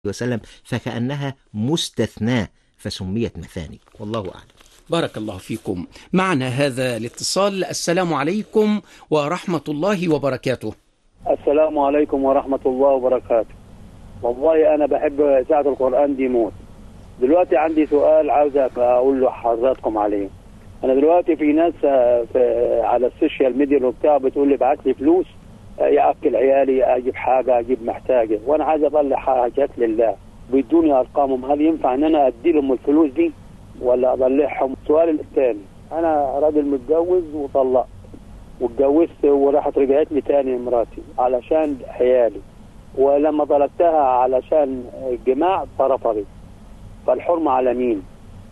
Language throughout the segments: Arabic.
وسلم، فكأنها مستثناة فسميت مثاني، والله أعلم. بارك الله فيكم. معنا هذا الاتصال. السلام عليكم ورحمة الله وبركاته. السلام عليكم ورحمة الله وبركاته. والله أنا بحب إذاعة القرآن دي موت. دلوقتي عندي سؤال عاوز أقول له حضراتكم عليه. أنا دلوقتي في ناس على السوشيال ميديا وبتاع بتقول لي ابعت لي فلوس يأكل عيالي، أجيب حاجة، أجيب محتاجة، وأنا عايز أطلع حاجات لله، بيدوني أرقامهم. هل ينفع إن أنا أدي لهم الفلوس دي ولا أطلعهم؟ السؤال الثاني، أنا راجل متجوز وطلقت، واتجوزت وراحت رجعت لي تاني مراتي علشان عيالي، ولما طلبتها علشان الجماع فرفضت، فالحرمة على مين؟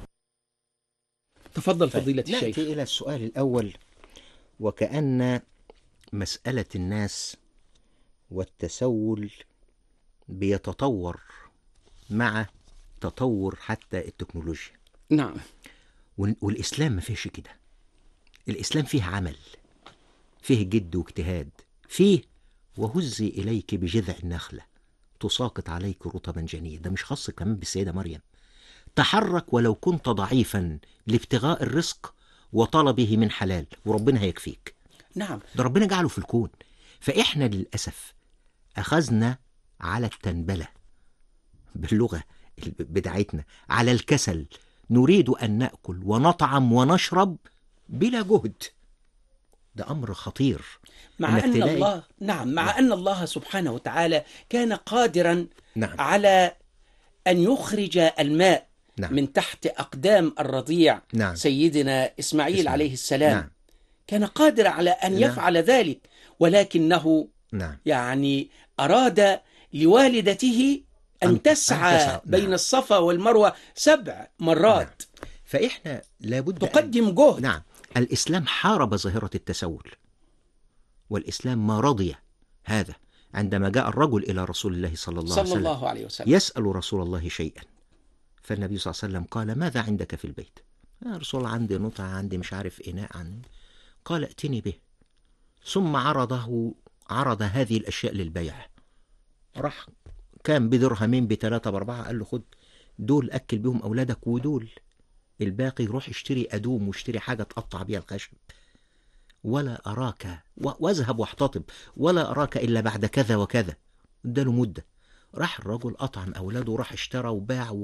تفضل فضيلة الشيخ. نأتي إلى السؤال الأول. وكأن مسألة الناس والتسول بيتطور مع تطور حتى التكنولوجيا. نعم. والإسلام ما فيهش كده. الإسلام فيه عمل، فيه جد واجتهاد، فيه وهزي إليك بجذع النخلة تساقط عليك رطبا جنيا. ده مش خاص كمان بالسيدة مريم. تحرك ولو كنت ضعيفا لابتغاء الرزق وطلبه من حلال، وربنا هيكفيك. نعم. ده ربنا جعله في الكون. فإحنا للأسف أخذنا على التنبلة باللغة بدايتنا، على الكسل. نريد أن نأكل ونطعم ونشرب بلا جهد. ده أمر خطير. مع أن الله أن الله سبحانه وتعالى كان قادرا على أن يخرج الماء من تحت أقدام الرضيع سيدنا إسماعيل عليه السلام. كان قادر على أن يفعل ذلك، ولكنه يعني أراد لوالدته أن تسعى بين الصفا والمروة 7 مرات. فإحنا لابد تقدم جهد. نعم. الإسلام حارب ظاهرة التسول، والإسلام ما رضي هذا. عندما جاء الرجل إلى رسول الله صلى الله عليه وسلم يسأل رسول الله شيئا، فالنبي صلى الله عليه وسلم قال: ماذا عندك في البيت؟ يا رسول الله عندي نطع، عندي مش عارف إناء، قال: ائتني به. ثم عرض هذه الأشياء للبيع. راح كان بدرهمين، ب3، ب4، قال له: خد دول أكل بهم أولادك، ودول الباقي روح اشتري أدوم واشتري حاجة تقطع بيها الخشب، ولا أراك، واذهب واحتطب، ولا أراك إلا بعد كذا وكذا. اداله مدة. راح الرجل أطعم أولاده، وراح اشترى وباع،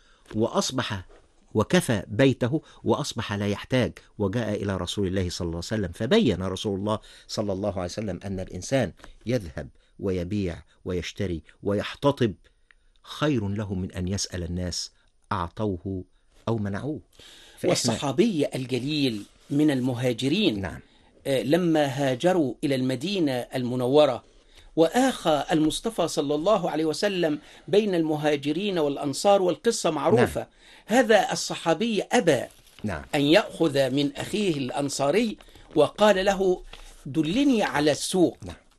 وأصبح وكفى بيته، وأصبح لا يحتاج. وجاء إلى رسول الله صلى الله عليه وسلم، فبين رسول الله صلى الله عليه وسلم أن الإنسان يذهب ويبيع ويشتري ويحتطب خير له من أن يسأل الناس أعطوه أو منعوه. والصحابي الجليل من المهاجرين لما هاجروا إلى المدينة المنورة، وآخى المصطفى صلى الله عليه وسلم بين المهاجرين والأنصار، والقصة معروفة. هذا الصحابي أبى أن يأخذ من أخيه الأنصاري، وقال له: دلني على السوق.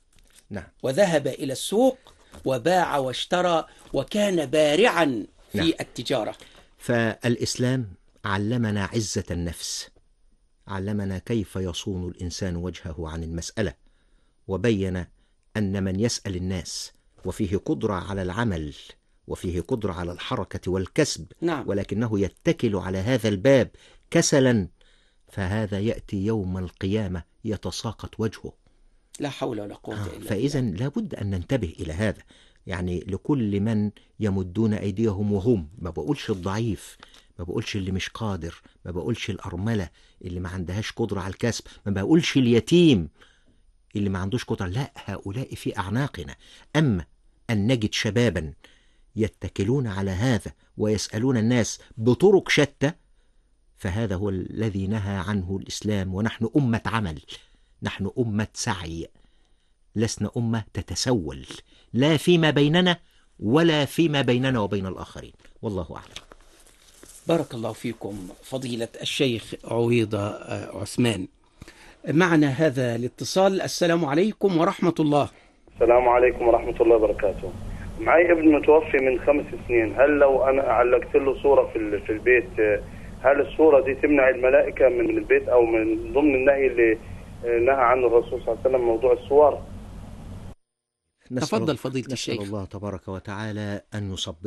وذهب إلى السوق وباع واشترى، وكان بارعا في التجارة. فالإسلام علمنا عزة النفس، علمنا كيف يصون الإنسان وجهه عن المسألة، وبين أن من يسأل الناس وفيه قدرة على العمل وفيه قدرة على الحركة والكسب، ولكنه يتكل على هذا الباب كسلا، فهذا يأتي يوم القيامة يتساقط وجهه. لا حول ولا قوة إلا بالله. فإذا لابد أن ننتبه إلى هذا. يعني لكل من يمدون أيديهم وهم، ما بقولش الضعيف، ما بقولش اللي مش قادر، ما بقولش الأرملة اللي ما عندهاش قدرة على الكسب، ما بقولش اليتيم اللي ما عندوش قدرة، لا، هؤلاء في أعناقنا. أما أن نجد شبابا يتكلون على هذا ويسألون الناس بطرق شتى، فهذا هو الذي نهى عنه الإسلام. ونحن أمة عمل، نحن أمة سعي، لسنا أمة تتسول، لا فيما بيننا ولا فيما بيننا وبين الآخرين. والله أعلم. بارك الله فيكم فضيلة الشيخ عويضة عثمان. معنا هذا الاتصال. السلام عليكم ورحمة الله. السلام عليكم ورحمة الله وبركاته. معي ابن متوفي من 5 سنين. هل لو أنا علقت له صورة في البيت، هل الصورة دي تمنع الملائكة من البيت، أو من ضمن النهي اللي نهى عنه الرسول صلى الله عليه وسلم موضوع الصور؟ تفضل فضيلة الشيخ. نسأل الله تبارك وتعالى أن يصبر